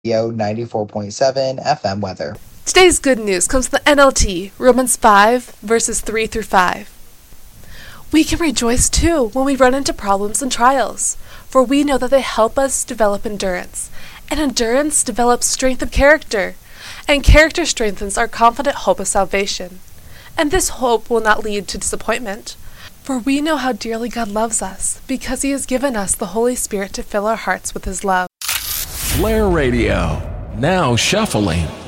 Radio 94.7 FM weather. Today's good news comes from the NLT, Romans 5, verses 3 through 5. We can rejoice too when we run into problems and trials, for we know that they help us develop endurance, and endurance develops strength of character, and character strengthens our confident hope of salvation. And this hope will not lead to disappointment, for we know how dearly God loves us, because He has given us the Holy Spirit to fill our hearts with His love. Flair Radio, now shuffling.